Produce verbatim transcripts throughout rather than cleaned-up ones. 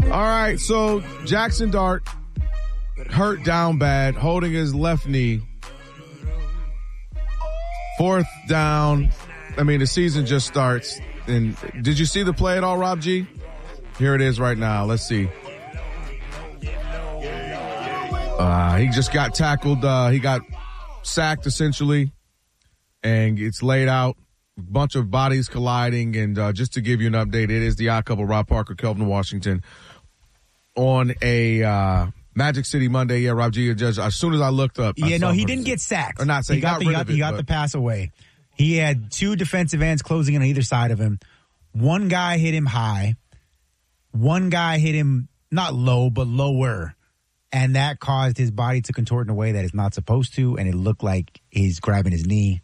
All right, so Jackson Dart hurt down bad, holding his left knee. Fourth down. I mean, the season just starts. And did you see the play at all, Rob G? Here it is right now. Let's see. Uh, he just got tackled. Uh, he got sacked, essentially, and it's laid out. A bunch of bodies colliding. And uh, just to give you an update, it is the Odd Couple, Rob Parker, Kelvin Washington, on a uh, Magic City Monday. Yeah, Rob G, judge. As soon as I looked up, yeah, no, he didn't get sacked. Or not saying he got, he got, the, rid he got, of it, he got but. the pass away. He had two defensive ends closing in on either side of him. One guy hit him high. One guy hit him not low, but lower. And that caused his body to contort in a way that it's not supposed to, and it looked like he's grabbing his knee.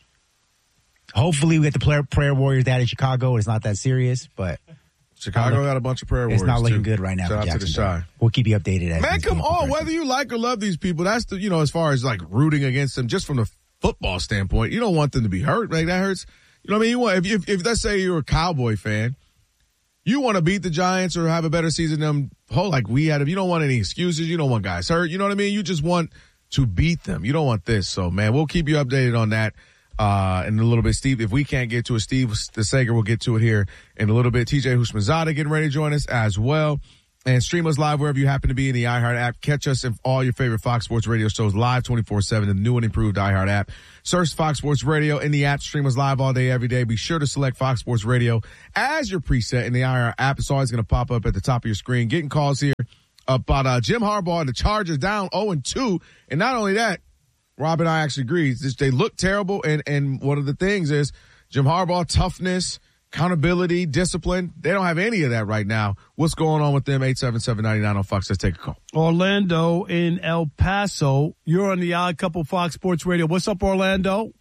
Hopefully we get the prayer, prayer warriors down in Chicago. It's not that serious, but Chicago look, got a bunch of prayer warriors. It's not looking too. good right now. Shout for out to the Shy. We'll keep you updated. As Man, come on. Whether you like or love these people, that's the, you know, as far as like rooting against them, just from the football standpoint, you don't want them to be hurt. Like that hurts. You know what I mean? You want, if, if, if let's say you're a Cowboy fan, you want to beat the Giants or have a better season than them. Whole like we had. You don't want any excuses. You don't want guys hurt. You know what I mean? You just want to beat them. You don't want this. So, man, we'll keep you updated on that uh, in a little bit. Steve, if we can't get to it, Steve the Sager will get to it here in a little bit. T J Houshmandzadeh getting ready to join us as well. And stream us live wherever you happen to be in the iHeart app. Catch us in all your favorite Fox Sports Radio shows live twenty-four seven in the new and improved iHeart app. Search Fox Sports Radio in the app. Stream us live all day, every day. Be sure to select Fox Sports Radio as your preset in the iHeart app. It's always going to pop up at the top of your screen. Getting calls here about uh, Jim Harbaugh and the Chargers down oh and two. And not only that, Rob and I actually agree. They look terrible. And, and one of the things is Jim Harbaugh, toughness, accountability, discipline. They don't have any of that right now. What's going on with them? eight seven seven, nine nine on Fox. Let's take a call. Orlando in El Paso. You're on the Odd Couple Fox Sports Radio. What's up, Orlando?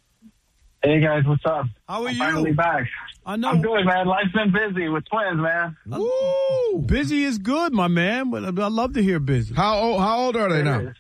Hey, guys. What's up? How are I'm you? Finally back. I know. I'm good, man. Life's been busy with twins, man. Woo! Busy is good, my man. But I love to hear busy. How old, how old are they now?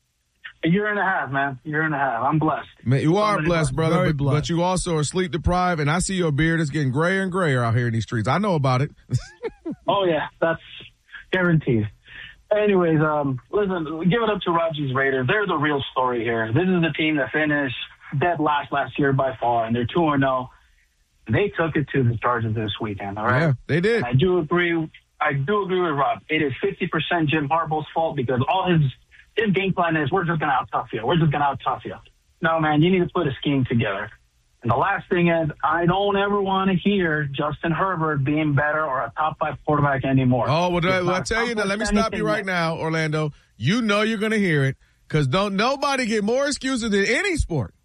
A year and a half, man. A year and a half. I'm blessed. Man, you are Somebody blessed, brother, Very but, blessed. but you also are sleep deprived, and I see your beard is getting grayer and grayer out here in these streets. I know about it. Oh, yeah. That's guaranteed. Anyways, um, listen, give it up to Rogers Raiders. They're the real story here. This is the team that finished dead last last year by far, and they're two and oh. They took it to the Chargers this weekend, all right? Yeah, they did. And I do agree. I do agree with Rob. It is fifty percent Jim Harbaugh's fault because all his his game plan is we're just going to out-tough you. We're just going to out-tough you. No, man, you need to put a scheme together. And the last thing is I don't ever want to hear Justin Herbert being better or a top five quarterback anymore. Oh, well, well I tell you, now, let me stop you right now, Orlando. You know you're going to hear it because don't nobody get more excuses in any sport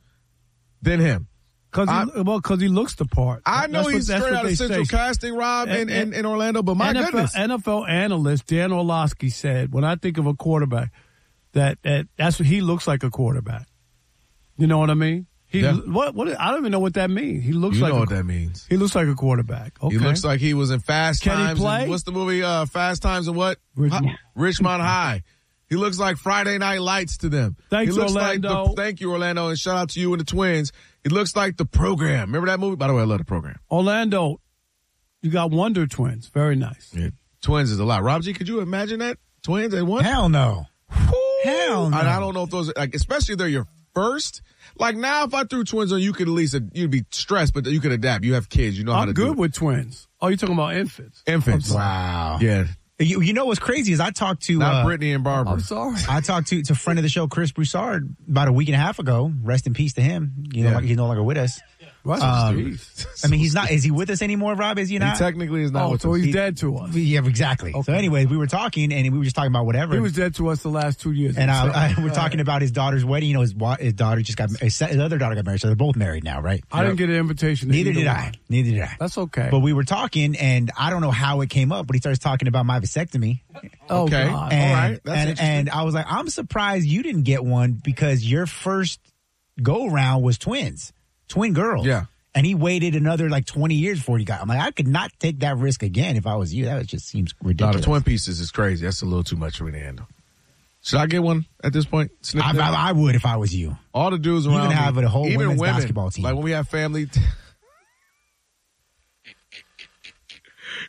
than him. Cause he, well, because he looks the part. I know that's he's what, straight out of of Central say. Casting, Rob, in, in, in Orlando, but my N F L, goodness. N F L analyst Dan Orlovsky said, when I think of a quarterback, that, that that's what he looks like a quarterback. You know what I mean? He Yeah. what what I don't even know what that means. He looks You like know a, what that means. He looks like a quarterback. Okay. He looks like he was in Fast Can he Times. play? And what's the movie? Uh, Fast Times and what? Richmond. Hi- Richmond High. He looks like Friday Night Lights to them. Thanks, he looks Orlando. Like the, thank you, Orlando, and shout out to you and the Twins. He looks like The Program. Remember that movie? By the way, I love The Program. Orlando, you got Wonder Twins. Very nice. Yeah. Twins is a lot. Rob G, could you imagine that? Twins at one? Hell no. Hell no. And I don't know if those, like, especially if they're your first. Like now, if I threw twins on, you could at least, you'd be stressed, but you could adapt. You have kids. You know how I'm to do good it. with twins. Oh, you're talking about infants. Infants. Wow. Yeah. You, you know what's crazy is I talked to Not uh, Brittany and Barbara. I'm sorry. I talked to to a friend of the show, Chris Broussard, about a week and a half ago. Rest in peace to him. You know, Yeah. like he's no longer with us. Rest Um, in peace. I mean, he's not. Is he with us anymore, Rob? Is he He not? technically is not Oh, with so us. he's He- dead to us. Yeah, exactly. So, Okay. anyways, we were talking and we were just talking about whatever. He was dead to us the last two years. and So- I, I, we're talking about his daughter's wedding. You know, his wa- his daughter just got his, his other daughter got married, so they're both married now, right? I didn't get an invitation. to Neither either did one. I. Neither did I. That's okay. But we were talking, and I don't know how it came up, but he starts talking about my vasectomy. oh, Okay. God. And, All right. That's and, interesting. and I was like, I'm surprised you didn't get one because your first go round was twins, twin girls. Yeah. And he waited another like twenty years before he got. I'm like, I could not take that risk again if I was you. That was, just seems No, ridiculous. the twin pieces is crazy. That's a little too much for me to handle. Should I get one at this point? Snip I, them? I, I would if I was you. All the dudes You around can me, have a whole even women's women, basketball team. Like when we have family.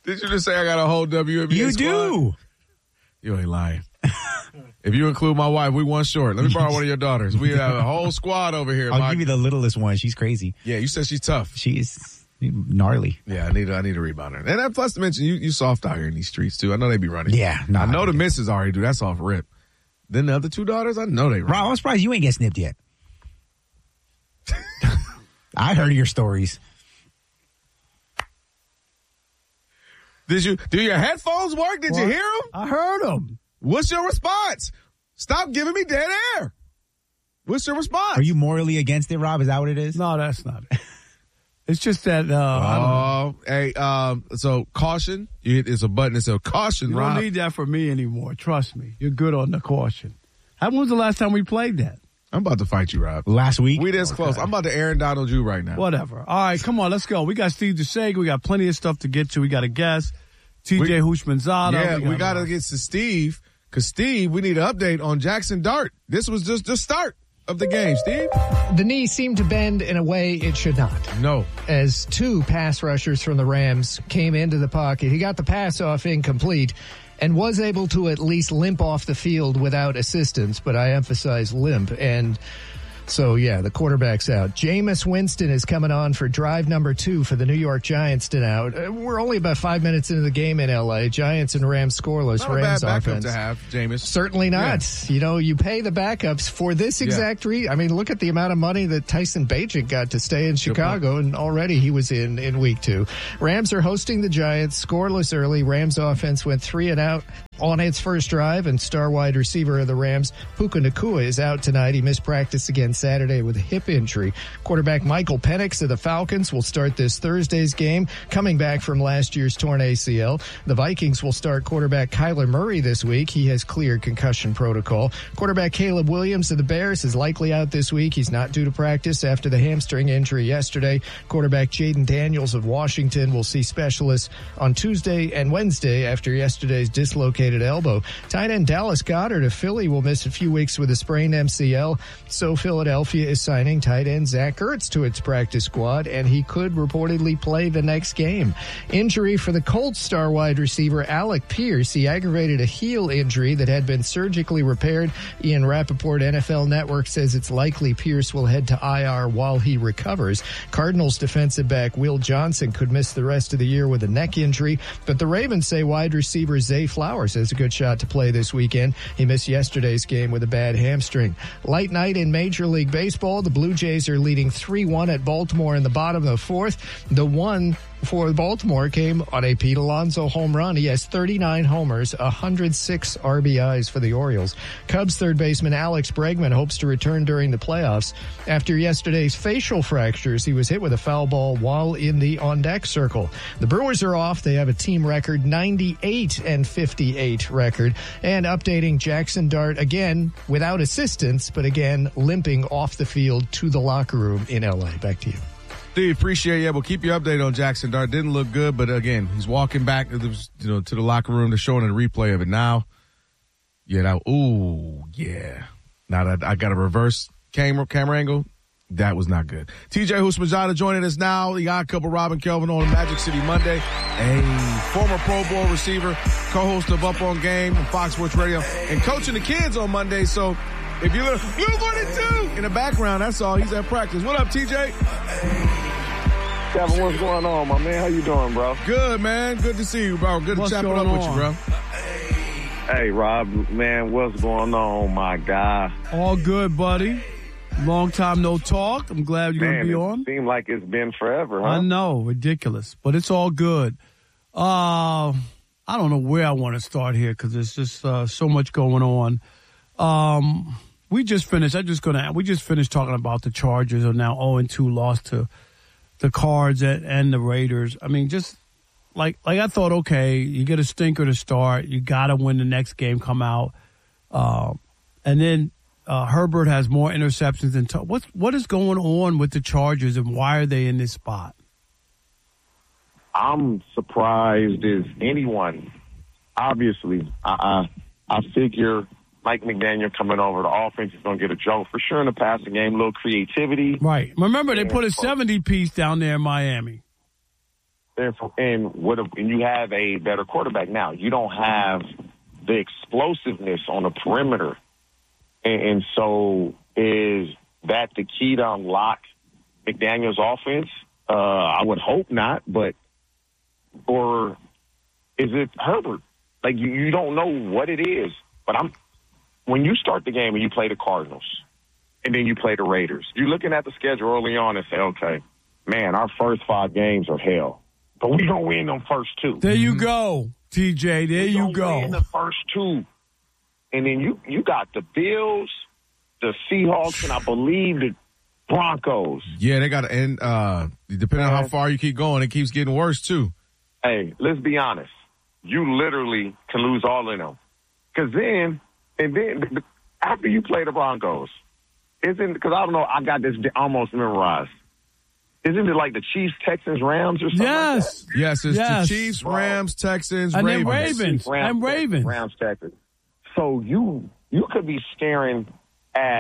Did you just say I got a whole W N B A You squad? do. You ain't lying. If you include my wife, we one short. Let me borrow one of your daughters. We have a whole squad over here. I'll Mike. give you the littlest one. She's crazy. Yeah, you said she's tough. She's gnarly. Yeah, I need I need to rebound her. And that, plus to mention, you you soft out here in these streets too. I know they be running. Yeah, no, I know I the get missus already do. That's off rip. Then the other two daughters, I know they run. Rob, I'm surprised you ain't get snipped yet. I heard your stories. Did you do your headphones work? Did What? you hear them? I heard him. What's your response? Stop giving me dead air. What's your response? Are you morally against it, Rob? Is that what it is? No, that's not it. It's just that, uh, I don't know. Oh, hey, um, so caution. You hit, it's a button that says caution, You Rob. don't need that for me anymore. Trust me. You're good on the caution. How, when was the last time we played that? I'm about to fight you, Rob. Last week? We this close. I'm about to Aaron Donald you right now. Whatever. All right, come on, let's go. We got Steve DeSager. We got plenty of stuff to get to. We got a guest, T J Houshmandzadeh. Yeah, we got got to get to Steve, because Steve, we need an update on Jackson Dart. This was just the start of the game, Steve. The knee seemed to bend in a way it should not. No. As two pass rushers from the Rams came into the pocket, he got the pass off incomplete and was able to at least limp off the field without assistance, but I emphasize limp. And so, yeah, the quarterback's out. Jameis Winston is coming on for drive number two for the New York Giants tonight. We're only about five minutes into the game in L A. Giants and Rams scoreless. Not a Rams bad backup offense. to have, Jameis. Certainly not. Yeah. You know, you pay the backups for this exact Yeah. reason. I mean, look at the amount of money that Tyson Bagent got to stay in Chicago, and already he was in in week two. Rams are hosting the Giants, scoreless early. Rams offense went three and out on its first drive, and star wide receiver of the Rams, Puka Nacua, is out tonight. He missed practice again Saturday with a hip injury. Quarterback Michael Penix of the Falcons will start this Thursday's game, coming back from last year's torn A C L. The Vikings will start quarterback Kyler Murray this week. He has cleared concussion protocol. Quarterback Caleb Williams of the Bears is likely out this week. He's not due to practice after the hamstring injury yesterday. Quarterback Jaden Daniels of Washington will see specialists on Tuesday and Wednesday after yesterday's dislocated elbow. Tight end Dallas Goedert of Philly will miss a few weeks with a sprained M C L. So Philadelphia is signing tight end Zach Ertz to its practice squad, and he could reportedly play the next game. Injury for the Colts star wide receiver Alec Pierce. He aggravated a heel injury that had been surgically repaired. Ian Rappaport, N F L Network, says it's likely Pierce will head to I R while he recovers. Cardinals defensive back Will Johnson could miss the rest of the year with a neck injury, but the Ravens say wide receiver Zay Flowers has a good shot to play this weekend. He missed yesterday's game with a bad hamstring. Light night in Major League Baseball. The Blue Jays are leading three one at Baltimore in the bottom of the fourth. The one for Baltimore came on a Pete Alonso home run. He has thirty-nine homers, one hundred six R B Is for the Orioles. Cubs third baseman Alex Bregman hopes to return during the playoffs. After yesterday's facial fractures, he was hit with a foul ball while in the on-deck circle. The Brewers are off. They have a team record ninety-eight and fifty-eight record. And updating Jackson Dart again without assistance, but again limping off the field to the locker room in L A. Back to you. Steve, appreciate you. We'll keep you updated on Jackson Dart. Didn't look good, but again, he's walking back to the, you know, to the locker room. They're showing a replay of it now. Yeah, now, ooh, yeah. Now that I got a reverse camera camera angle, that was not good. T J Houshmandzadeh joining us now. The Odd Couple, Robin Kelvin on Magic City Monday. A former Pro Bowl receiver, co-host of Up on Game on Fox Sports Radio, and coaching the kids on Monday. So if you look, blue forty-two in the background, that's all. He's at practice. What up, T J? Kevin, what's going on, my man? How you doing, bro? Good, man. Good to see you, bro. Good What's to chop it going up with on? you, bro. Hey, Rob, man, what's going on, my guy? All good, buddy. Long time no talk. I'm glad you're going Man, to be it on. seems like it's been forever, huh? I know, ridiculous, but it's all good. Uh, I don't know where I want to start here because there's just uh, so much going on. Um, we just finished. I'm just gonna. We just finished talking about the Chargers are now oh and two, lost to the Cards and, and the Raiders. I mean, just like like I thought. Okay, you get a stinker to start. You got to win the next game. Come out, uh, and then uh, Herbert has more interceptions than t- what what is going on with the Chargers and why are they in this spot? I'm surprised as anyone. Obviously, I I, I figure Mike McDaniel coming over, the offense is going to get a jolt for sure in the passing game, a little creativity. Right. Remember, they put a seventy piece down there in Miami. and, and, what a, and you have a better quarterback now. You don't have the explosiveness on the perimeter. And, and so is that the key to unlock McDaniel's offense? Uh, I would hope not, but or is it Herbert? Like, you, you don't know what it is. But I'm when you start the game and you play the Cardinals and then you play the Raiders, you're looking at the schedule early on and say, okay, man, our first five games are hell. But we're going to win them first two. There you go, T J. There we you go. Win the first two. And then you, you got the Bills, the Seahawks, and I believe the Broncos. Yeah, they got to end. Uh, depending on how far you keep going, it keeps getting worse, too. Hey, let's be honest. You literally can lose all of them. Because then, and then, after you play the Broncos, isn't, because I don't know, I got this almost memorized. Isn't it like the Chiefs, Texans, Rams, or something yes. like that? Yes, it's yes. the Chiefs, Rams, Texans, and Ravens. then Ravens. Rams, and Ravens. Rams, Texans. So you you could be staring at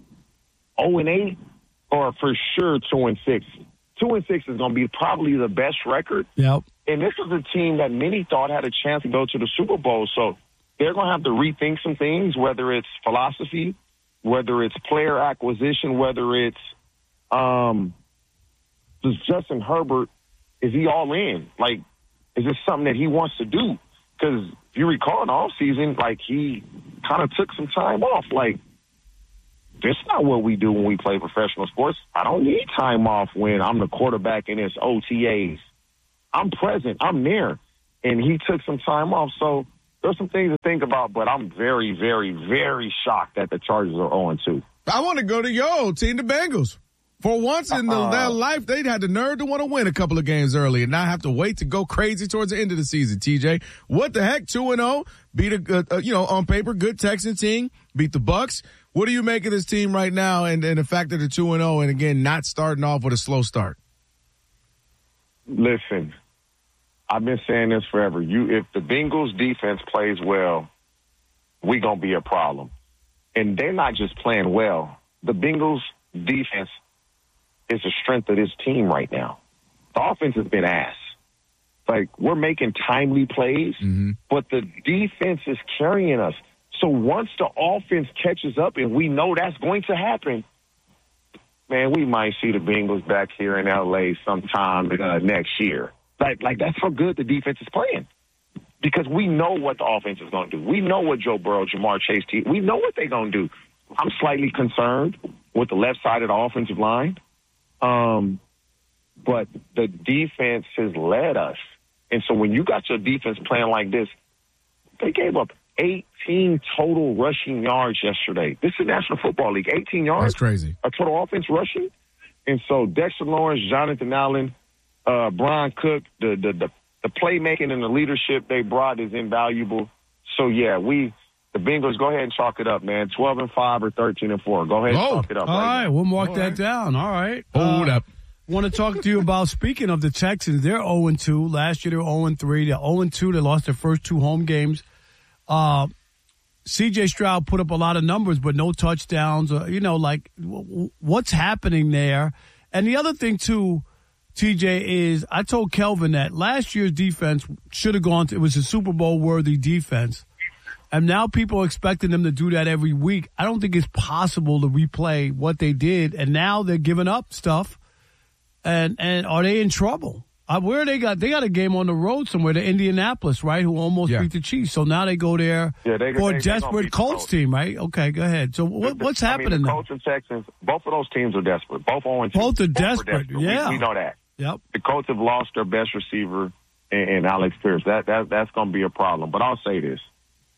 oh and eight or for sure two and six. two and six is going to be probably the best record. Yep. And this is a team that many thought had a chance to go to the Super Bowl. So they're going to have to rethink some things, whether it's philosophy, whether it's player acquisition, whether it's um, does Justin Herbert, is he all in? Like, is this something that he wants to do? Because if you recall in the offseason, like, he kind of took some time off. Like, this is not what we do when we play professional sports. I don't need time off when I'm the quarterback in his O T As. I'm present. I'm there. And he took some time off. So there's some things to think about, but I'm very, very, very shocked that the Chargers are oh and two. I want to go to your old team, the Bengals. For once in the, uh, their life, they'd had the nerve to want to win a couple of games early and not have to wait to go crazy towards the end of the season, T J. What the heck? two and oh, beat a, uh, you know, on paper, good Texan team, beat the Bucks. What do you make of this team right now and, and the fact that they're two and oh and, again, not starting off with a slow start? Listen, I've been saying this forever. You, if the Bengals defense plays well, we going to be a problem. And they're not just playing well. The Bengals defense is the strength of this team right now. The offense has been ass. Like, we're making timely plays, mm-hmm. but the defense is carrying us. So once the offense catches up, and we know that's going to happen, man, we might see the Bengals back here in L A sometime uh, next year. Like, like that's how good the defense is playing. Because we know what the offense is going to do. We know what Joe Burrow, Jamar Chase, we know what they're going to do. I'm slightly concerned with the left side of the offensive line. Um, but the defense has led us. And so when you got your defense playing like this, they gave up eighteen total rushing yards yesterday. This is the National Football League. eighteen yards. That's crazy. A total offense rushing. And so Dexter Lawrence, Jonathan Allen, uh, Brian Cook, the, the, the, the playmaking and the leadership they brought is invaluable. So, yeah, we – the Bengals, go ahead and chalk it up, man. twelve and five or thirteen and four. Go ahead and oh, chalk it up. All right, right, we'll mark all that right. down. All right. Hold uh, up. Want to talk to you about, speaking of the Texans, they're oh and two. Last year they were oh and three. They're oh and two. They lost their first two home games. Uh, C J Stroud put up a lot of numbers, but no touchdowns. Uh, you know, like, w- what's happening there? And the other thing, too, T J, is I told Kelvin that last year's defense should have gone to, it was a Super Bowl-worthy defense. And now people are expecting them to do that every week. I don't think it's possible to replay what they did. And now they're giving up stuff. And and are they in trouble? Uh, where they got they got a game on the road somewhere, to Indianapolis, right? Who almost Yeah. beat the Chiefs. So now they go there Yeah, they- for they- a they gonna desperate beat the Colts Colts. team, right? Okay, go ahead. So what, what's I happening mean, the now? Colts and Texans, both of those teams are desperate. Both oh and two. Both are desperate, yeah. We, we know that. Yep. The Colts have lost their best receiver in, in Alex Pierce. That, that That's going to be a problem. But I'll say this,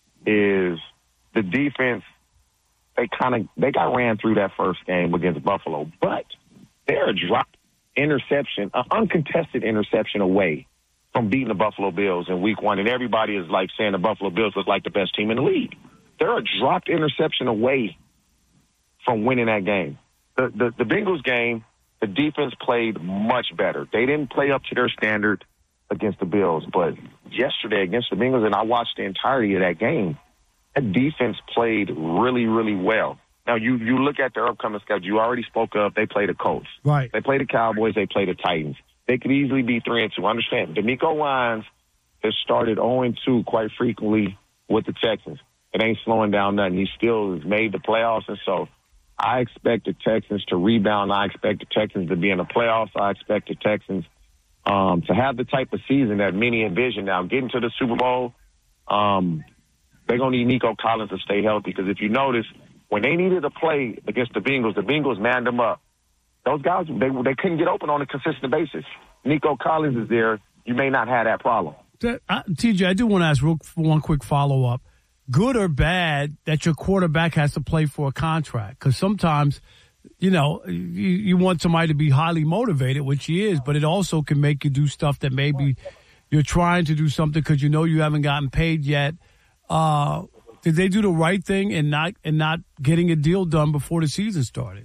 is the defense, they kind of they got ran through that first game against Buffalo, but they're a drop interception, an uncontested interception away from beating the Buffalo Bills in week one. And everybody is like saying the Buffalo Bills look like the best team in the league. They're a dropped interception away from winning that game. The, the, the Bengals game, the defense played much better. They didn't play up to their standard against the Bills, but yesterday against the Bengals, and I watched the entirety of that game, that defense played really, really well. Now, you, you look at their upcoming schedule. You already spoke of they play the Colts. Right. They play the Cowboys. They play the Titans. they could easily be three and two. Understand, DeMeco Ryans has started oh and two quite frequently with the Texans. It ain't slowing down nothing. He still has made the playoffs, and so I expect the Texans to rebound. I expect the Texans to be in the playoffs. I expect the Texans um, to have the type of season that many envision now. Getting to the Super Bowl, um, they're going to need Nico Collins to stay healthy, because if you notice, when they needed to play against the Bengals, the Bengals manned them up. Those guys, they they couldn't get open on a consistent basis. Nico Collins is there. You may not have that problem. Uh, T J, I do want to ask real, one quick follow-up. Good or bad that your quarterback has to play for a contract? Because sometimes, you know, you, you want somebody to be highly motivated, which he is, but it also can make you do stuff that maybe you're trying to do something because you know you haven't gotten paid yet. Uh, did they do the right thing in not in not getting a deal done before the season started?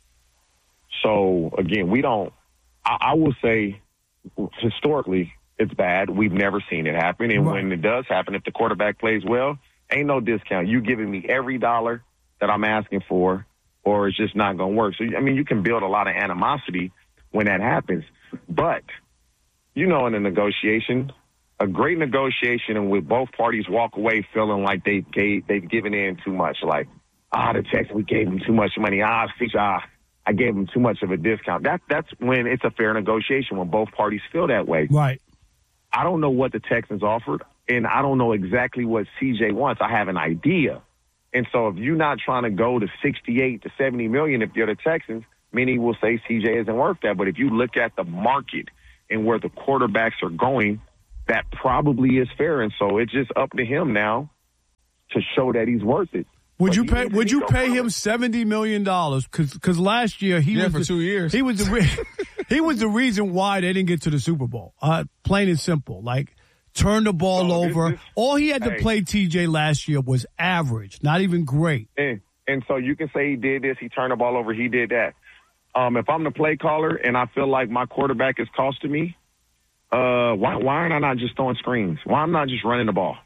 So, again, we don't I, – I will say historically it's bad. We've never seen it happen. And right. when it does happen, if the quarterback plays well, ain't no discount. You giving me every dollar that I'm asking for, or it's just not going to work. So, I mean, you can build a lot of animosity when that happens. But, you know, in a negotiation, a great negotiation, and with both parties walk away feeling like they gave, they've given in too much. Like, ah, the Texans, we gave them too much money. Ah, ah, I gave them too much of a discount. That, that's when it's a fair negotiation, when both parties feel that way. Right. I don't know what the Texans offered, and I don't know exactly what C J wants. I have an idea. And so if you're not trying to go to sixty-eight to seventy million, if you're the Texans, many will say C J isn't worth that. But if you look at the market and where the quarterbacks are going, that probably is fair. And so it's just up to him now to show that he's worth it. Would but you pay? Would you pay him seventy million dollars? Because because last year he yeah, was for the, two years. He was the re- he was the reason why they didn't get to the Super Bowl. Uh, plain and simple. Like, turn the ball so over. This, this, All he had to hey. play T J last year was average, not even great. And, and so you can say he did this, he turned the ball over, he did that. Um, if I'm the play caller and I feel like my quarterback is costing me, uh, why why aren't I not just throwing screens? Why am I not just running the ball?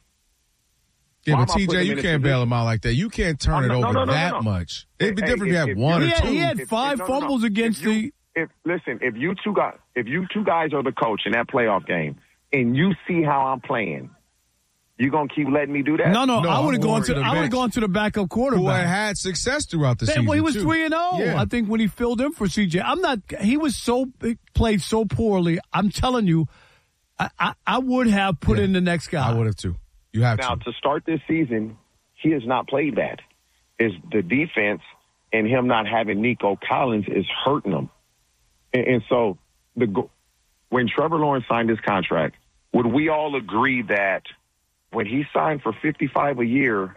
Yeah, Why but T J, you can't bail him out like that. You can't turn no, it over no, no, no, that no. much. It'd be Hey, different if, if you had if one he or had, two. He had If, five if, no, no, no. fumbles against if you, the. If listen, if you two guys, if you two guys are the coach in that playoff game, and you see how I'm playing, you gonna keep letting me do that? No, no, No, I would have I'm gone going to. to the I would have bench. gone to the backup quarterback. Who had had success throughout the That- season. well, he was too. three and zero. Yeah. I think when he filled in for C J, I'm not. He was so he played so poorly. I'm telling you, I I, I would have put Yeah. in the next guy. I would have too. You have Now to. to start this season, he has not played bad. Is the defense and him not having Nico Collins is hurting him, and, and so the go- when Trevor Lawrence signed his contract, would we all agree that when he signed for fifty-five a year,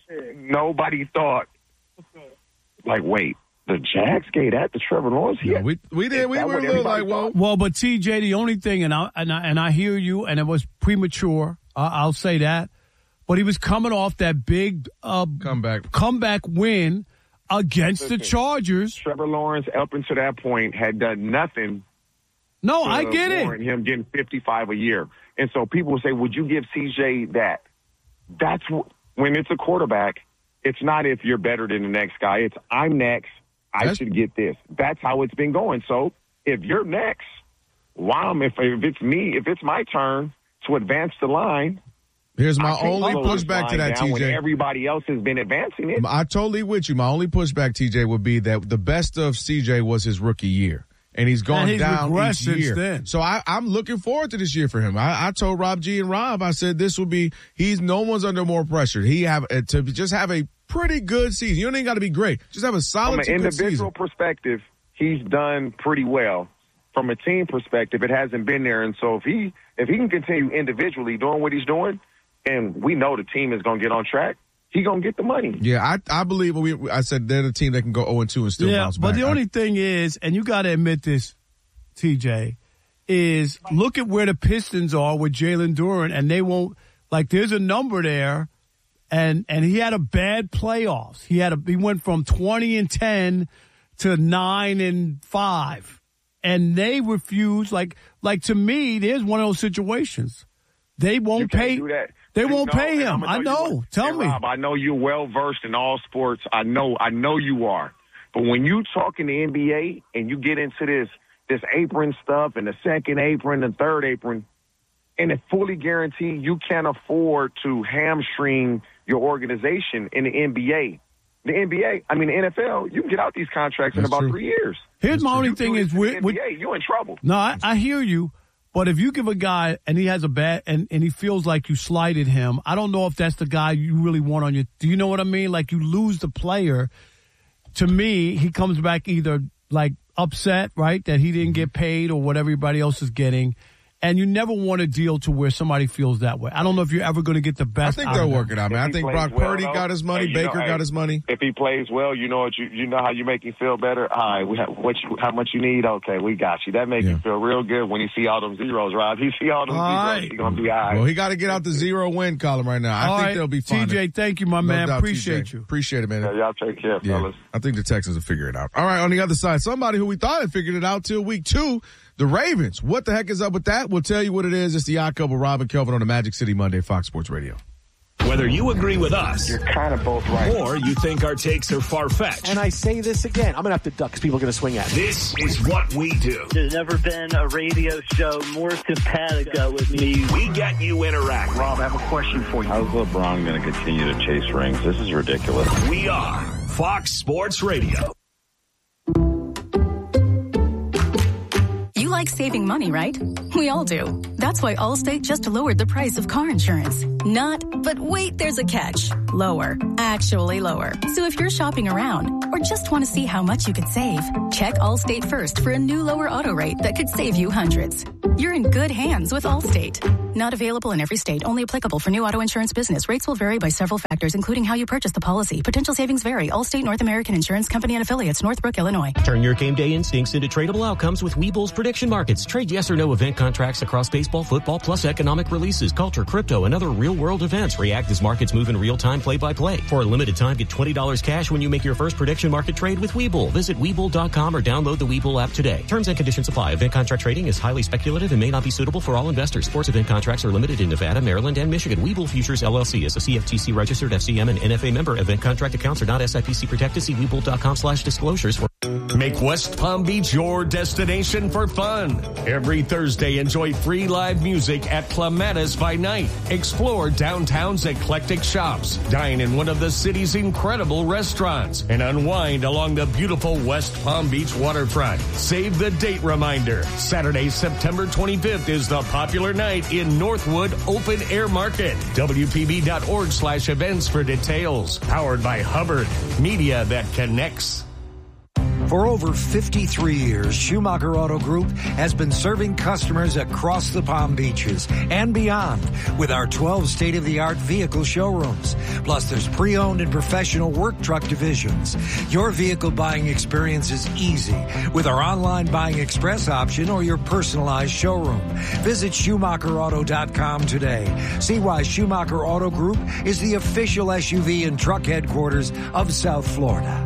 nobody thought, like, wait, the Jags gave that to Trevor Lawrence? Yeah, Yeah. we we did. Is We that were what a little like, everybody well, thought? Well, but T J, the only thing, and I and I, and I hear you, and it was premature. Uh, I'll say that, but he was coming off that big uh, comeback. comeback win against Listen, the Chargers. Trevor Lawrence, up until that point, had done nothing. No, to I get warrant it. him getting fifty-five a year. And so people will say, would you give C J that? That's wh- when it's a quarterback, it's not if you're better than the next guy. It's I'm next. I That's- should get this. That's how it's been going. So if you're next, why am if, if it's me, if it's my turn to advance the line, Here's my I can't only slow this pushback to line that, down when T J. everybody else has been advancing it. I totally with you. My only pushback, T J, would be that the best of C J was his rookie year. And he's gone And he's down regressed each since year. then. So I, I'm looking forward to this year for him. I, I told Rob G and Rob, I said this will be, he's no one's under more pressure. He have uh, to just have a pretty good season. You don't even got to be great. Just have a solid From an to good individual season. perspective, he's done pretty well. From a team perspective, it hasn't been there. And so if he if he can continue individually doing what he's doing, and we know the team is going to get on track, he's going to get the money. Yeah, I I believe we. I said they're the team that can go oh and two and still Yeah, bounce but back. the I- only thing is, and you got to admit this, T J, is look at where the Pistons are with Jalen Duren, and they won't like. There's a number there, and and he had a bad playoffs. He had a he went from twenty and ten to nine and five, and they refuse. Like like to me, there's one of those situations. They You won't can't pay. do that. They You won't know, pay and him. I'ma I you know. what- Tell and me. Rob, I know you're well versed in all sports. I know. I know you are. But when you talk in the N B A and you get into this this apron stuff and the second apron and third apron, and it fully guaranteed you can't afford to hamstring your organization in the N B A. The N B A, I mean, the N F L, you can get out these contracts That's in about true. three years. Here's That's my true. only You thing do is this in with, the with N B A, you're in trouble. no, I, I hear you, but if you give a guy and he has a bad and, and he feels like you slighted him, I don't know if that's the guy you really want on your. Do you know what I mean? Like you lose the player. To me, he comes back either like upset, right, that he didn't get paid or what everybody else is getting. And you never want a deal to where somebody feels that way. I don't know if you're ever going to get the I best. think out they'll of work them. it out, man. If I he think plays Brock well, Purdy though, got his money. hey, you Baker know, got hey, his money. If he plays well, you know what you you know how you make him feel better. All right, we have what you, how much you need. Okay, we got you. That makes Yeah. you feel real good when you see all them zeros, Rob. You see all them All zeros, right. you're gonna be all right. Well, he got to get out the zero win column right now. I All think right, they'll be fine. T J, thank you, my No man. doubt, Appreciate T J. you. Appreciate it, man. Yeah, y'all take care, Yeah, fellas. I think the Texans will figure it out. All right, on the other side, somebody who we thought had figured it out till week two, the Ravens. What the heck is up with that? We'll tell you what it is. It's the Odd Couple, Rob and Kelvin on the Magic City Monday, Fox Sports Radio. Whether you agree with us You're kind of both right. or you think our takes are far-fetched, And I say this again, I'm going to have to duck because people are going to swing at me. this is what we do. There's never been a radio show more simpatico with me. We get you interacting. Rob, I have a question for you. How's LeBron going to continue to chase rings? This is ridiculous. We are Fox Sports Radio. You like saving money, right? We all do. That's why Allstate just lowered the price of car insurance. Not, but wait, there's a catch. Lower. Actually lower. So if you're shopping around or just want to see how much you could save, check Allstate first for a new lower auto rate that could save you hundreds. You're in good hands with Allstate. Not available in every state. Only applicable for new auto insurance business. Rates will vary by several factors, including how you purchase the policy. Potential savings vary. Allstate North American Insurance Company and affiliates, Northbrook, Illinois. Turn your game day instincts into tradable outcomes with Webull's prediction markets. Trade yes or no event contracts across baseball, football, plus economic releases, culture, crypto, and other real-world events. React as markets move in real time, play by play. For a limited time, get twenty dollars cash when you make your first prediction market trade with Webull. Visit Webull dot com or download the Webull app today. Terms and conditions apply. Event contract trading is highly speculative and may not be suitable for all investors. Sports event contracts are limited in Nevada, Maryland, and Michigan. Webull Futures L L C is a C F T C registered F C M and N F A member. Event contract accounts are not S I P C protected. See Webull dot com slash disclosures for. Make West Palm Beach your destination for fun. Every Thursday, enjoy free live music at Clematis by Night. Explore downtown's eclectic shops. Dine in one of the city's incredible restaurants. And unwind along the beautiful West Palm Beach waterfront. Save the date reminder. Saturday, September twenty-fifth is the popular night in Northwood Open Air Market. W P B dot org slash events for details. Powered by Hubbard. Media that connects. For over fifty-three years, Schumacher Auto Group has been serving customers across the Palm Beaches and beyond with our twelve state-of-the-art vehicle showrooms. Plus, there's pre-owned and professional work truck divisions. Your vehicle buying experience is easy with our online buying express option or your personalized showroom. Visit Schumacher Auto dot com today. See why Schumacher Auto Group is the official S U V and truck headquarters of South Florida.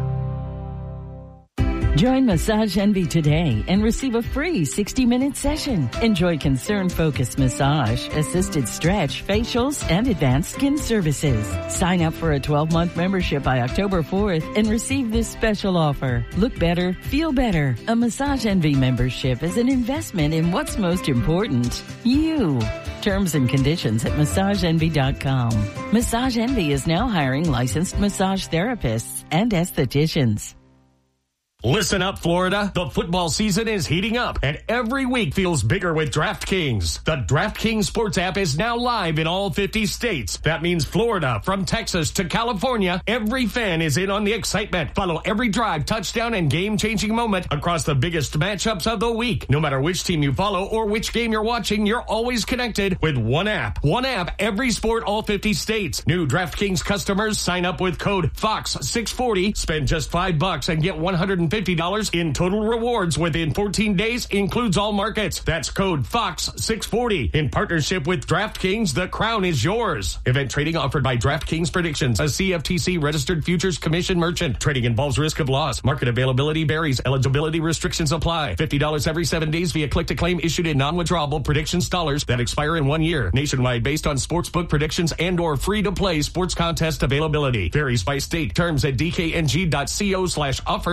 Join Massage Envy today and receive a free sixty-minute session. Enjoy concern-focused massage, assisted stretch, facials, and advanced skin services. Sign up for a twelve-month membership by October fourth and receive this special offer. Look better, feel better. A Massage Envy membership is an investment in what's most important, you. Terms and conditions at massage envy dot com. Massage Envy is now hiring licensed massage therapists and estheticians. Listen up, Florida. The football season is heating up, and every week feels bigger with DraftKings. The DraftKings Sports app is now live in all fifty states. That means Florida, from Texas to California, every fan is in on the excitement. Follow every drive, touchdown, and game-changing moment across the biggest matchups of the week. No matter which team you follow or which game you're watching, you're always connected with one app. One app, every sport, all fifty states. New DraftKings customers sign up with code Fox six forty. Spend just five bucks and get one hundred fifty dollars in total rewards within fourteen days, includes all markets. That's code Fox six forty. In partnership with DraftKings, the crown is yours. Event trading offered by DraftKings Predictions, a C F T C registered futures commission merchant. Trading involves risk of loss. Market availability varies. Eligibility restrictions apply. fifty dollars every seven days via click to claim issued in non-withdrawable predictions dollars that expire in one year. Nationwide based on sportsbook predictions and or free to play sports contest availability. Varies by state. Terms at d k n g dot co slash offer. Limited time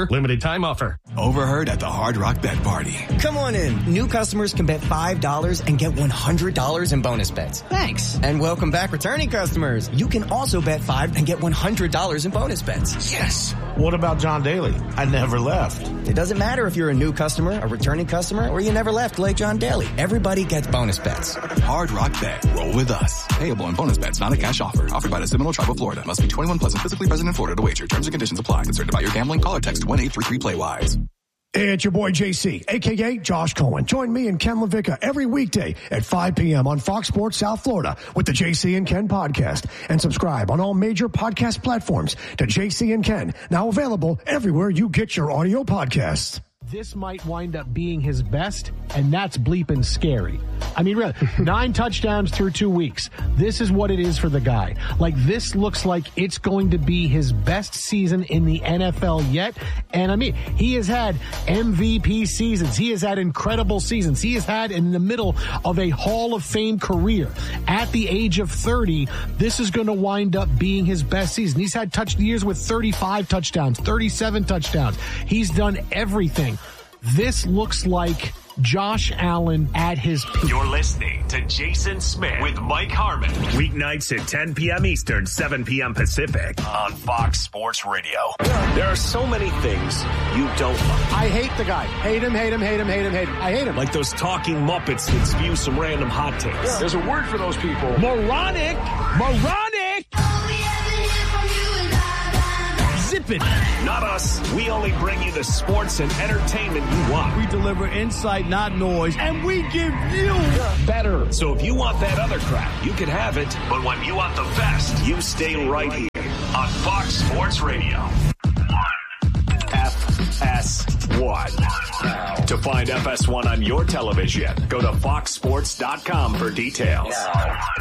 time offer. Overheard at the Hard Rock Bet Party. Come on in. New customers can bet five dollars and get one hundred dollars in bonus bets. Thanks. And welcome back, returning customers. You can also bet five and get one hundred dollars in bonus bets. Yes. What about John Daly? I never left. It doesn't matter if you're a new customer, a returning customer, or you never left like John Daly. Everybody gets bonus bets. Hard Rock Bet. Roll with us. Payable on bonus bets, not a cash offer. Offered by the Seminole Tribe of Florida. Must be twenty-one plus and physically present in Florida to wager. Terms and conditions apply. Concerned about your gambling? Call or text one eight three three play wise. Hey, it's your boy J C, a k a. Josh Cohen. Join me and Ken LaVicka every weekday at five p.m. on Fox Sports South Florida with the J C and Ken podcast. And subscribe on all major podcast platforms to J C and Ken, now available everywhere you get your audio podcasts. This might wind up being his best, and that's bleeping scary. I mean, really, nine touchdowns through two weeks. This is what it is for the guy. Like, this looks like it's going to be his best season in the N F L yet. And I mean, he has had M V P seasons. He has had incredible seasons. He has had in the middle of a Hall of Fame career. At the age of thirty, this is going to wind up being his best season. He's had touch years with thirty-five touchdowns, thirty-seven touchdowns. He's done everything. This looks like Josh Allen at his peak. You're listening to Jason Smith with Mike Harmon. Weeknights at ten p.m. Eastern, seven p.m. Pacific on Fox Sports Radio. There are so many things you don't like. I hate the guy. Hate him, hate him, hate him, hate him, hate him. I hate him. Like those talking Muppets that spew some random hot takes. Yeah. There's a word for those people. Moronic. Moronic. Zip it. Not us. We only bring you the sports and entertainment you want. We deliver insight, not noise, and we give you better. So if you want that other crap, you can have it. But when you want the best, you stay right here on Fox Sports Radio. F S one. To find F S one on your television, go to fox sports dot com for details.